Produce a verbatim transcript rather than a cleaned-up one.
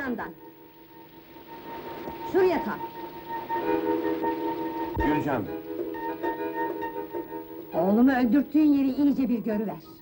yandan! Şuraya kalk! Gülcan, Oğlumu öldürttüğün yeri iyice bir görüver!